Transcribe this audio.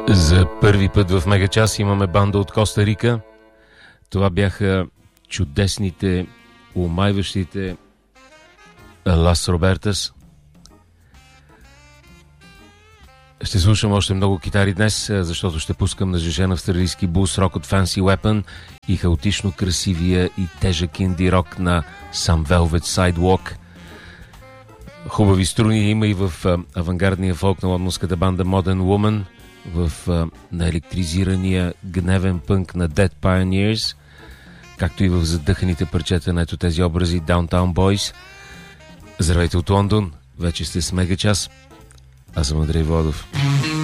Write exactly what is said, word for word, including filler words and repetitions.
За първи път в Мегачас имаме банда от Коста Рика. Това бяха чудесните, умайващите Лас Робертас. Ще слушам още много китари днес, защото ще пускам нажежен австралийски бус рок от Fancy Weapon и хаотично красивия и тежък инди рок на Some Velvet Sidewalk. Хубави струни има и в авангардния фолк на лондонската банда Modern Woman, в наелектризирания гневен пънк на Dead Pioneers, както и в задъханите парчета на ето тези образи Downtown Boys. Здравейте от Лондон, вече сте с Мегачас. Аз съм Андрей Водов.